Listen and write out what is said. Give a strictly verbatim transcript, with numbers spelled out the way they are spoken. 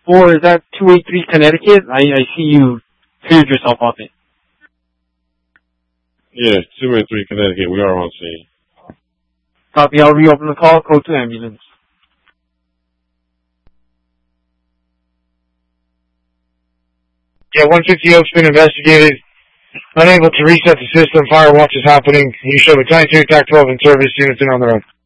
four, is that two eighty-three Connecticut? I, I see you cleared yourself off it. Yeah, two eighty-three Connecticut. We are on scene. Copy. I'll reopen the call. Code to ambulance. Yeah, one fifty Oak's been investigated. Unable to reset the system. Fire watch is happening. You show the Battalion two, T A C twelve in service. Units in on the road.